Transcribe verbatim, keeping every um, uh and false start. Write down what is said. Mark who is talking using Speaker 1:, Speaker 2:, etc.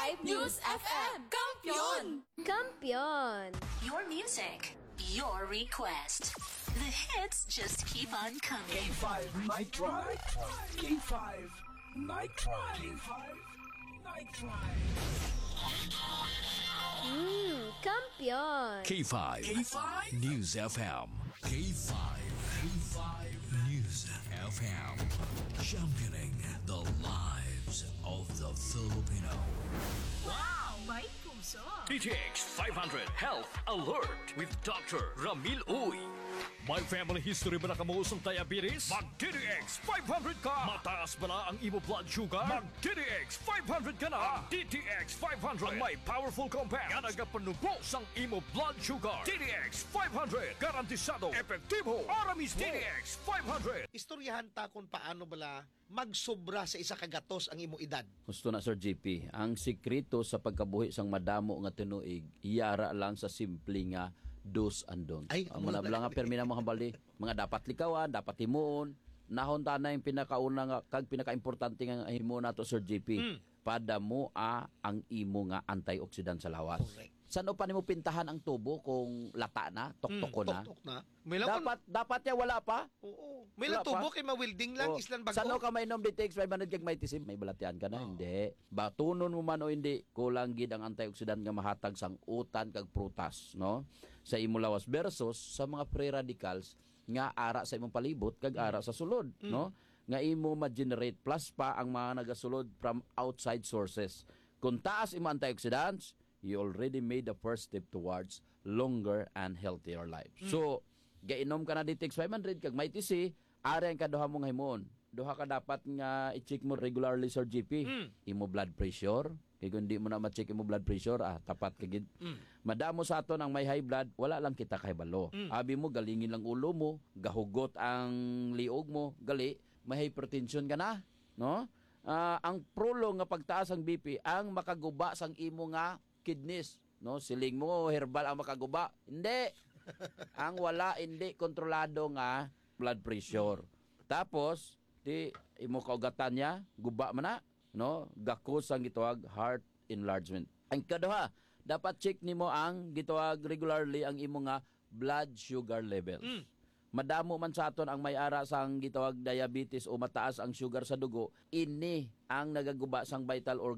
Speaker 1: five News F M. Kampiyon!
Speaker 2: Kampiyon!
Speaker 3: Your music, your request. The hits just keep on coming.
Speaker 4: K five Night Drive. K five Night Drive. K five Night Drive.
Speaker 2: Mmm, Kampiyon!
Speaker 5: K five.
Speaker 4: K five
Speaker 5: News F M. K five. K five News F M. Championing the lives of the Filipino.
Speaker 3: Wow, may puso.
Speaker 5: D T X five hundred Health Alert with Doctor Ramil Uy. May family history ba na kamuusong diabetes? Mag-D D X five hundred ka! Mataas ba na ang imo blood sugar? Mag-D D X five hundred ka na! D T X five hundred ang may powerful compound nga nagapanubo sang imo blood sugar. D D X five hundred garantisado, epektibo, para mismo. D D X five hundred.
Speaker 6: Istoryahan ta kung paano bala magsobra sa isa kagatos ang imo edad.
Speaker 7: Gusto na Sir J P, ang sikreto sa pagkabuhi sang madamo nga tinuig, iyara lang sa simple nga dos and don'ts.
Speaker 6: Ay,
Speaker 7: Ang muna bala nga permina mo hambali, mga dapat likawan, dapat himuon, nahon ta na yung pinakauna nga, kag pinaka-importante nga himuon nato Sir J P,
Speaker 6: Mm.
Speaker 7: pada mo a ang imo nga antioxidant sa lawas.
Speaker 6: Correct.
Speaker 7: Saan pa nimo pintahan ang tubo kung lata na, toktok
Speaker 6: Mm,
Speaker 7: na?
Speaker 6: Tok-tok na. May lang
Speaker 7: Dapat, dapat ya wala pa?
Speaker 6: Oo. May
Speaker 7: Wala
Speaker 6: lang tubo
Speaker 7: pa?
Speaker 6: kay mawilding lang,
Speaker 7: Oh,
Speaker 6: islan bago.
Speaker 7: Sano ka may nom D T X five hundred kag may tisim, may balatian ka na?
Speaker 6: Oh.
Speaker 7: Hindi. Batunon mo man o hindi, kulang gid ang antioxidant nga mahatag sang utan kag prutas, no? Sa imo lawas versus sa mga free radicals nga ara sa imong palibot kag ara sa sulod,
Speaker 6: Mm.
Speaker 7: no? Nga imo ma-generate plus pa ang mga nagasulod from outside sources. Kung taas imo antioxidants, you already made the first step towards longer and healthier life.
Speaker 6: Mm.
Speaker 7: So, gainom ka na D T X five hundred kag may T C, ari ang kaduha mong himon. Duha ka dapat nga i-check mo regularly Sir G P.
Speaker 6: Mm.
Speaker 7: Imo blood pressure. Kaya kung di mo na ma-check imo blood pressure, ah, tapat ka gid.
Speaker 6: Mm.
Speaker 7: Madamo sa aton ang may high blood, wala lang kita kahibalo.
Speaker 6: Mm.
Speaker 7: Abi mo, galingin lang ulo mo, gahugot ang liog mo, gali, may hypertension ka na. No? Ah, ang prolong nga pagtaas ang B P, ang makaguba sang imo nga kidneys. No? Siling mo, herbal ang makaguba. Hindi. Ang wala, hindi kontrolado nga blood pressure. Tapos, di imo kaugatan niya, guba man na, no? Gakos ang gitawag heart enlargement. Ang kaduha, dapat check nimo ang gitawag regularly ang imo nga blood sugar levels.
Speaker 6: Mm.
Speaker 7: Madamo man sa aton ang may ara sang gitawag diabetes o mataas ang sugar sa dugo, ini ang nagaguba sang vital organ